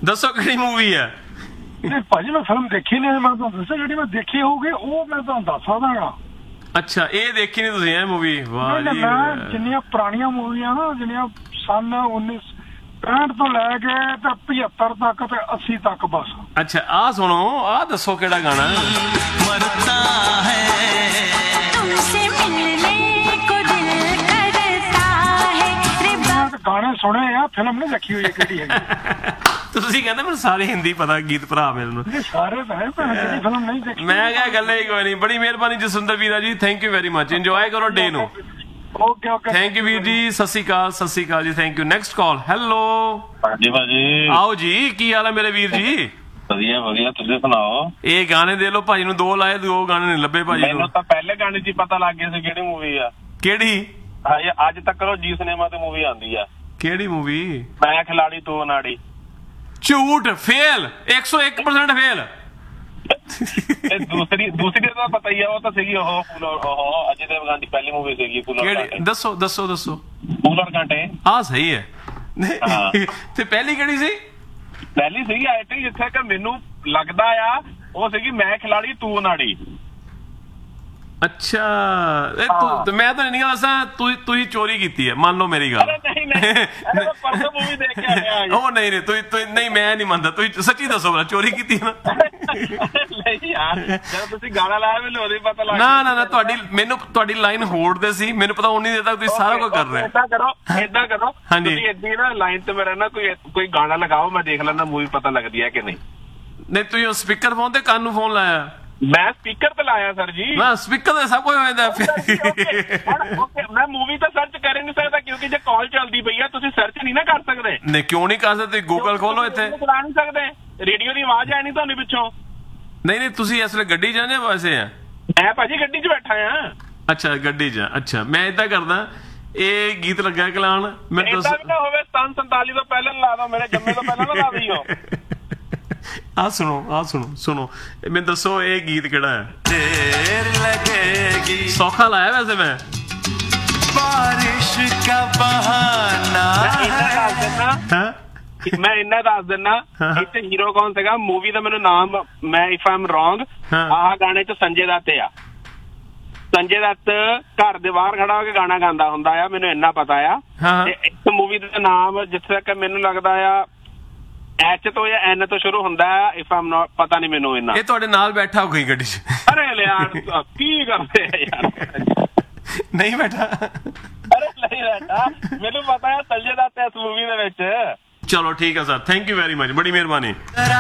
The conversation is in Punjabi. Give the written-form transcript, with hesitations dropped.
ਦੱਸੋ ਕਿਹੜੀ ਮੂਵੀ ਹੈ? ਨਹੀਂ ਭਾਜੀ ਮੈਂ ਫਿਲਮ ਦੇਖੀ ਨਹੀਂ, ਮੈਂ ਤੁਹਾਨੂੰ ਦੱਸਿਆ ਜਿਹੜੀ ਮੈਂ ਦੇਖੀ ਹੋਊਗੀ ਉਹ ਮੈਂ ਤੁਹਾਨੂੰ ਦੱਸ ਸਕਦਾਗਾ। ਅੱਛਾ, ਇਹ ਦੇਖੀ ਨਹੀਂ ਤੁਸੀਂ ਇਹ ਮੂਵੀ? ਵਾਹ ਜੀ, ਮੈਂ ਜਿੰਨੀਆਂ ਪੁਰਾਣੀਆਂ ਮੂਵੀਆਂ ਨਾ, ਜਿਹੜੀਆਂ ਸਨ 1965 ਤੋਂ ਲੈ ਕੇ ਤੇ 75 ਤੱਕ ਤੇ 80 ਤੱਕ ਬਸ। ਅੱਛਾ, ਆਹ ਸੁਣੋ, ਆਹ ਦੱਸੋ ਕਿਹੜਾ ਗਾਣਾ मरता है तुमसे मिलने को दिल करता है रे ਗਾਣੇ ਸੁਣੇ ਆ, ਫਿਲਮ ਨਹੀਂ ਦੇਖੀ ਹੋਈ ਕਿਹੜੀ ਹੈਗੀ। ਤੁਸੀਂ ਕਹਿੰਦੇ ਮੈਨੂੰ ਸਾਰੇ ਹਿੰਦੀ ਪਤਾ ਗੀਤ ਭਰਾ ਮੇਰੇ ਨੂੰ। ਸਾਰੇ ਤਾਂ ਹੈ ਪਰ ਕਿਹੜੀ ਫਿਲਮ ਨਹੀਂ ਦੇਖੀ। ਮੈਂ ਕਿਹਾ ਗੱਲੇ ਹੀ ਕੋਈ ਨਹੀਂ। ਬੜੀ ਮਿਹਰਬਾਨੀ ਜਸਵਿੰਦਰ ਵੀਰਾ ਜੀ, thank you very much. Enjoy ਕਰੋ ਡੇ ਨੂੰ। ਓਕੇ ਓਕੇ, ਥੈਂਕ ਯੂ ਵੀਰ ਜੀ, ਸਤਿ ਸ਼੍ਰੀ ਅਕਾਲ। ਸਤਿ ਸ਼੍ਰੀ ਅਕਾਲ ਜੀ, thank you. Next call. Hello ਹਾਂਜੀ ਭਾਜੀ, ਆਓ ਜੀ, ਕੀ ਹਾਲ ਹੈ ਮੇਰੇ ਵੀਰ ਜੀ? ਵਧੀਆ ਵਧੀਆ, ਤੁਸੀਂ ਸੁਣਾਓ। ਇਹ ਗਾਣੇ ਦੇ ਲੋ ਭਾਜੀ ਨੂੰ, 2 ਲਾਏ, 2 ਗਾਣੇ ਨਹੀਂ ਲੱਭੇ ਭਾਜੀ ਮੈਨੂੰ ਨੂੰ। ਤਾਂ ਪਹਿਲੇ ਗਾਣੇ 'ਚ ਹੀ ਪਤਾ ਲੱਗ ਗਿਆ ਸੀ ਕਿਹੜੀ ਮੂਵੀ ਆ। ਕਿਹੜੀ ਅੱਜ ਤੱਕ ਉਹ ਜੀ ਸਿਨੇਮਾ ਤੇ ਮੂਵੀ ਆਉਂਦੀ ਆ। ਕਿਹੜੀ ਮੂਵੀ? ਮੈਂ ਖਿਲਾੜੀ ਤੂੰ ਅਨਾੜੀ। ਝੂਠ, ਫੇਲ, 101% ਫੇਲ। ਇਹ ਦੂਸਰੀ ਤਾਂ ਪਤਾ ਹੀ ਆ, ਉਹ ਤਾਂ ਸੀਗੀ ਉਹ ਅਜੇ ਦੇਵਗਨ ਦੀ ਪਹਿਲੀ ਮੂਵੀ ਸੀਗੀ ਫੂਲ ਔਰ ਕਿਹੜੀ? ਕਾਂਟੇ। ਦੱਸੋ ਦੱਸੋ ਦੱਸੋ। ਫੂਲ ਔਰ ਕਾਂਟੇ। ਆਹ ਸਹੀ ਹੈ। ਤੇ ਪਹਿਲੀ ਕਿਹੜੀ ਸੀ? ਪਹਿਲੀ ਸੀਗੀ ਆਈਟੀ, ਜਿੱਥੇ ਕਿ ਮੈਨੂੰ ਲੱਗਦਾ ਆ ਉਹ ਸੀਗੀ ਮੈਂ ਖਿਲਾੜੀ ਤੂੰ ਅਨਾੜੀ। ਅੱਛਾ, ਇਹ ਮੈਂ ਤਾਂ ਨਹੀਂ ਦੱਸਾਂ, ਤੁਸੀਂ ਚੋਰੀ ਕੀਤੀ ਹੈ, ਮੰਨ ਲਓ ਮੇਰੀ ਗੱਲ। ਨਹੀਂ ਪਰਸੋਂ ਮੂਵੀ ਦੇਖ ਕੇ ਆਇਆ। ਉਹ ਨਹੀਂ ਤੁਸੀਂ ਨਹੀਂ, ਮੈਂ ਨਹੀਂ ਮੰਨਦਾ। ਤੁਸੀਂ ਸੱਚੀ ਦੱਸੋ ਭਲਾ, ਚੋਰੀ ਕੀਤੀ ਨਾ? ਨਹੀਂ ਯਾਰ, ਜਦੋਂ ਤੁਸੀਂ ਗਾਣਾ ਲਾਇਆ ਮੈਨੂੰ ਉਹਦੇ ਪਤਾ ਲੱਗ ਨਾ ਨਾ ਨਾ, ਤੁਹਾਡੀ ਲਾਈਨ ਹੋਲਡ ਸੀ, ਮੈਨੂੰ ਪਤਾ ਉਨੀ ਦੇਰ ਤੱਕ ਤੁਸੀਂ ਸਾਰਾ ਕੁਝ ਕਰ ਰਹੇ। ਏਦਾਂ ਕਰੋ ਹਾਂਜੀ, ਤੁਸੀਂ ਏਦਾਂ ਨਾ ਲਾਈਨ ਤੇ ਮੇਰਾ ਨਾ ਕੋਈ ਗਾਣਾ ਲਗਾਓ, ਮੈਂ ਦੇਖ ਲੈਂਦਾ ਮੂਵੀ ਪਤਾ ਲੱਗਦੀ ਹੈ ਕਿ ਨਹੀਂ। ਨਹੀਂ ਤੁਸੀਂ ਸਪੀਕਰ ਫੋਨ ਤੇ ਕੰਨ ਨੂੰ ਫੋਨ ਲਾਇਆ? ਮੈਂ ਸਪੀਕਰ ਤੇ ਲਾਇਆ ਸਰ ਜੀ। ਮੈਂ ਸਪੀਕਰ ਤੇ ਸਭ ਕੁਝ ਹੋ ਜਾਂਦਾ। ਮੈਂ ਮੂਵੀ ਤਾਂ ਸਰਚ ਕਰ ਹੀ ਨਹੀਂ ਸਕਦਾ, ਕਿਉਂਕਿ ਜੇ ਕਾਲ ਚੱਲਦੀ ਪਈ ਆ, ਤੁਸੀਂ ਸਰਚ ਨਹੀਂ ਨਾ ਕਰ ਸਕਦੇ। ਨਹੀਂ ਕਿਉਂ ਨਹੀਂ ਕਰ ਸਕਦੇ? ਗੂਗਲ ਖੋਲੋ ਇੱਥੇ। ਚਲਾ ਨਹੀਂ ਸਕਦੇ, ਰੇਡੀਓ ਦੀ ਆਵਾਜ਼ ਆਣੀ ਤੁਹਾਨੂੰ ਪਿੱਛੋਂ। ਨਹੀਂ ਨਹੀਂ, ਤੁਸੀਂ ਇਸ ਵੇਲੇ ਗੱਡੀ ਜਾਂਦੇ ਵੈਸੇ ਆ? ਮੈਂ ਭਾਜੀ ਗੱਡੀ 'ਚ ਬੈਠਾ ਆ। ਅੱਛਾ, ਗੱਡੀ 'ਚ। ਅੱਛਾ, ਮੈਂ ਏਦਾਂ ਕਰਦਾ, ਇਹ ਗੀਤ ਲੱਗਾ ਕਲਾਣ, ਮੈਨੂੰ ਏਦਾਂ ਵੀ ਨਾ ਹੋਵੇ ਸੰਨ 47 ਤੋਂ ਪਹਿਲਾਂ ਲਾ ਦੋ, ਮੇਰੇ ਜੰਮੇ ਤੋਂ ਪਹਿਲਾਂ ਨਾ ਲਾ ਦਈਓ। ਆ ਸੁਣੋ, ਮੈਨੂੰ ਦੱਸੋ ਇਹ ਗੀਤ ਕਿਹੜਾ ਹੈ? देर लगेगी ਸੌਖਾ ਲਾਇਆ ਵੈਸੇ ਮੈਂ। बारिश का बहाना ਮੈਂ ਇੰਨਾ ਦੱਸ ਦਿੰਦਾ, ਇੱਥੇ ਹੀਰੋ ਕੌਣ ਸੀਗਾ ਮੂਵੀ ਦਾ ਮੈਨੂੰ ਨਾਮ, ਮੈਂ ਇਫ ਆਈ ਐਮ ਰੋਂਗ, ਆਹ ਗਾਣੇ 'ਚ ਸੰਜੇ ਦੱਤ ਆ। ਸੰਜੇ ਦੱਤ ਘਰ ਦੇ ਬਾਹਰ ਖੜਾ ਹੋ ਕੇ ਗਾਣਾ ਗਾਉਂਦਾ ਹੁੰਦਾ ਆ, ਮੈਨੂੰ ਇੰਨਾ ਪਤਾ ਆ। ਤੇ ਇਸ ਮੂਵੀ ਦਾ ਨਾਮ ਜਿੱਥੇ ਤੱਕ ਮੈਨੂੰ ਲੱਗਦਾ ਆ ਐਚ ਤੋਂ ਜਾਂ ਐਨ ਤੋਂ ਸ਼ੁਰੂ ਹੁੰਦਾ ਹੈ, ਇਫ ਆਮ ਨੋਟ, ਪਤਾ ਨਹੀਂ ਮੈਨੂੰ ਇੰਨਾ। ਇਹ ਤੁਹਾਡੇ ਨਾਲ ਬੈਠਾ ਹੋ ਗਈ ਗੱਡੀ 'ਚ? ਅਰੇ ਯਾਰ ਕੀ ਕਰਦੇ ਆ ਯਾਰ। ਨਹੀਂ ਬੈਠਾ? ਅਰੇ ਨਹੀਂ ਬੈਠਾ, ਮੈਨੂੰ ਪਤਾ ਹੈ ਸੰਜੇ ਦੱਤ ਇਸ ਮੂਵੀ ਦੇ ਵਿੱਚ। ਚਲੋ ਠੀਕ ਹੈ sir, thank you very much, ਬੜੀ ਮਿਹਰਬਾਨੀ।